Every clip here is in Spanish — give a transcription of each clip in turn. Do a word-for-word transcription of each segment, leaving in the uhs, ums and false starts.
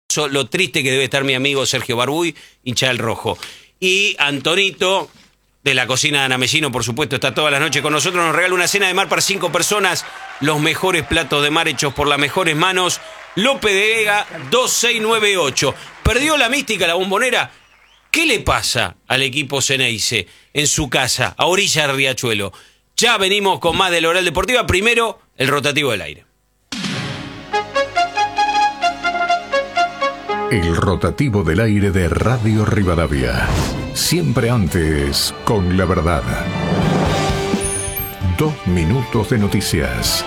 lo triste que debe estar mi amigo Sergio Barbuy, hincha del rojo. Y Antonito, de la cocina de Ana Messino, por supuesto, está todas las noches con nosotros, nos regala una cena de mar para cinco personas, los mejores platos de mar hechos por las mejores manos. López de Vega, dos seis nueve ocho. ¿Perdió la mística la Bombonera? ¿Qué le pasa al equipo Ceneice en su casa, a orilla del riachuelo? Ya venimos con más del Oral Deportiva. Primero, el rotativo del aire. El rotativo del aire de Radio Rivadavia. Siempre antes, con la verdad. Dos minutos de noticias.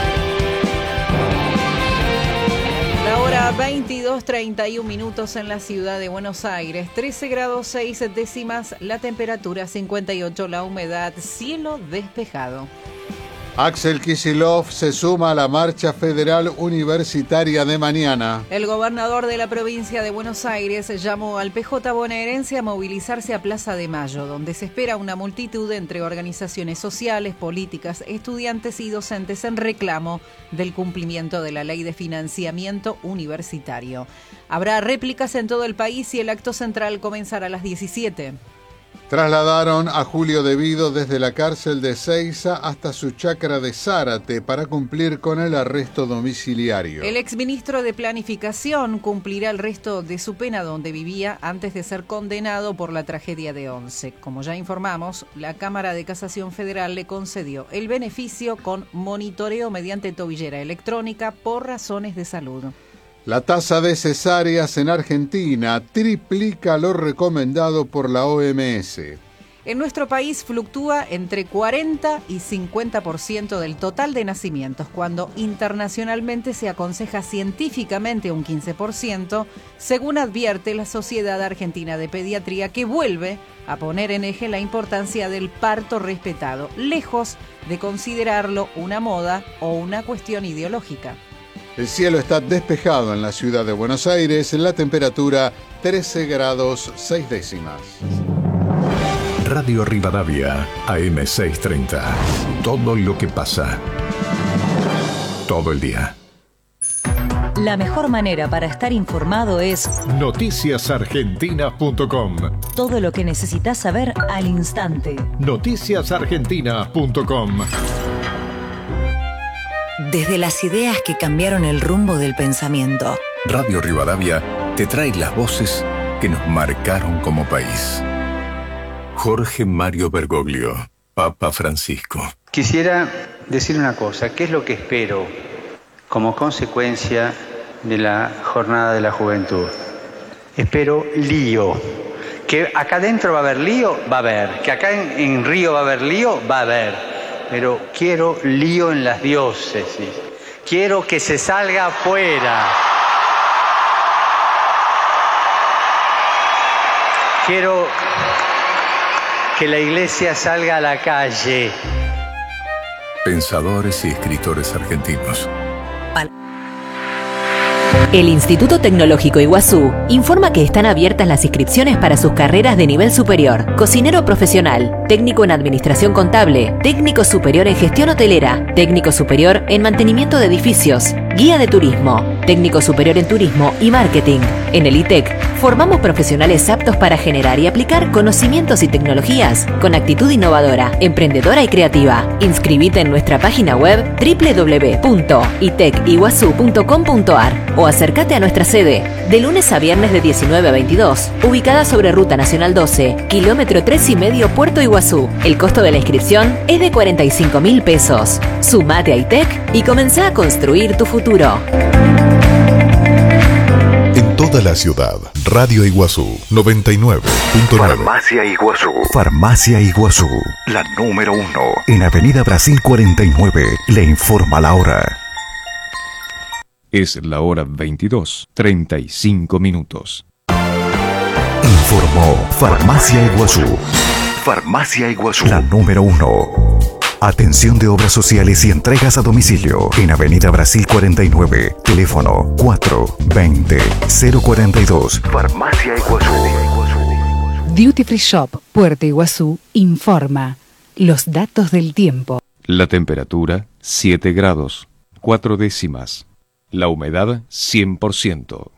La hora veintidós treinta y un minutos en la ciudad de Buenos Aires. trece grados seis décimas, la temperatura cincuenta y ocho, la humedad, cielo despejado. Axel Kicillof se suma a la marcha federal universitaria de mañana. El gobernador de la provincia de Buenos Aires llamó al P J bonaerense a movilizarse a Plaza de Mayo, donde se espera una multitud entre organizaciones sociales, políticas, estudiantes y docentes en reclamo del cumplimiento de la ley de financiamiento universitario. Habrá réplicas en todo el país y el acto central comenzará a las diecisiete. Trasladaron a Julio Devido desde la cárcel de Seiza hasta su chacra de Zárate para cumplir con el arresto domiciliario. El exministro de Planificación cumplirá el resto de su pena donde vivía antes de ser condenado por la tragedia de Once. Como ya informamos, la Cámara de Casación Federal le concedió el beneficio con monitoreo mediante tobillera electrónica por razones de salud. La tasa de cesáreas en Argentina triplica lo recomendado por la O M S. En nuestro país fluctúa entre cuarenta y cincuenta por ciento del total de nacimientos, cuando internacionalmente se aconseja científicamente un quince por ciento, según advierte la Sociedad Argentina de Pediatría, que vuelve a poner en eje la importancia del parto respetado, lejos de considerarlo una moda o una cuestión ideológica. El cielo está despejado en la ciudad de Buenos Aires, en la temperatura trece grados seis décimas. Radio Rivadavia, A M seiscientos treinta. Todo lo que pasa. Todo el día. La mejor manera para estar informado es noticias argentinas punto com. Todo lo que necesitas saber al instante. noticias argentinas punto com. Desde las ideas que cambiaron el rumbo del pensamiento. Radio Rivadavia te trae las voces que nos marcaron como país. Jorge Mario Bergoglio, Papa Francisco. Quisiera decir una cosa, ¿qué es lo que espero como consecuencia de la Jornada de la Juventud? Espero lío. Que acá adentro va a haber lío, va a haber. Que acá en, en Río va a haber lío, va a haber. Pero quiero lío en las diócesis. Quiero que se salga afuera. Quiero que la iglesia salga a la calle. Pensadores y escritores argentinos. El Instituto Tecnológico Iguazú informa que están abiertas las inscripciones para sus carreras de nivel superior: cocinero profesional, técnico en administración contable, técnico superior en gestión hotelera, técnico superior en mantenimiento de edificios, guía de turismo, técnico superior en turismo y marketing. En el I T E C formamos profesionales aptos para generar y aplicar conocimientos y tecnologías con actitud innovadora, emprendedora y creativa. Inscribite en nuestra página web doble u doble u doble u punto i t e c iguazú punto com punto a r o acércate a nuestra sede de lunes a viernes de diecinueve a veintidós, ubicada sobre Ruta Nacional doce, kilómetro tres y medio, Puerto Iguazú. El costo de la inscripción es de cuarenta y cinco mil pesos. Sumate a I T E C y comenzá a construir tu futuro. En toda la ciudad, Radio Iguazú noventa y nueve punto nueve. Farmacia Iguazú. Farmacia Iguazú, La número uno. en Avenida Brasil cuarenta y nueve, le informa la hora. Es la hora veintidós, treinta y cinco minutos. Informó Farmacia Iguazú, Farmacia Iguazú. la número uno. Atención de obras sociales y entregas a domicilio en Avenida Brasil cuarenta y nueve, teléfono cuatro veinte cero cuarenta y dos. Farmacia Iguazú. Duty Free Shop Puerto Iguazú informa los datos del tiempo. La temperatura siete grados, cuatro décimas. La humedad cien por ciento.